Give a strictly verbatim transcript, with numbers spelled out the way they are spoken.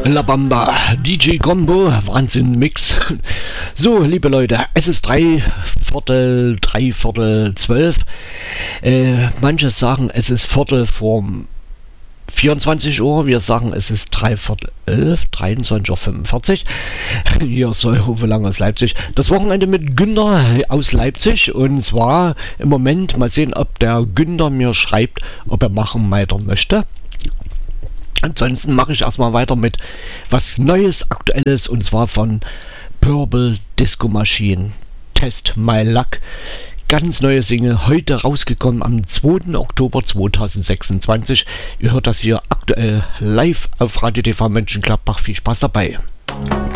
La Bamba, D J Combo, Wahnsinn Mix. So, liebe Leute, es ist drei Viertel, drei Viertel zwölf. Äh, manche sagen, es ist Viertel vor vierundzwanzig Uhr. Wir sagen, es ist drei Viertel elf, dreiundzwanzig Uhr fünfundvierzig. Hier ist Uwe Lang aus Leipzig. Das Wochenende mit Günther aus Leipzig. Und zwar im Moment mal sehen, ob der Günther mir schreibt, ob er machen weiter möchte. Ansonsten mache ich erstmal weiter mit was Neues, Aktuelles, und zwar von Purple Disco Machine. Test My Luck. Ganz neue Single, heute rausgekommen am zweiten Oktober zweitausendsechsundzwanzig. Ihr hört das hier aktuell live auf Radio T V Mönchengladbach. Viel Spaß dabei.